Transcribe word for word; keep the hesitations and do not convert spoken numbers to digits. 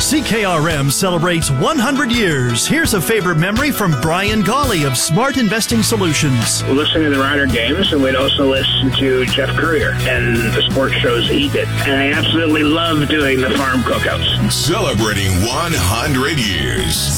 C K R M celebrates one hundred years. Here's a favorite memory from Brian Gawley of Smart Investing Solutions. Listening to the Rider games, and we'd also listen to Jeff Courier and the sports shows he did. And I absolutely love doing the farm cookouts. Celebrating one hundred years.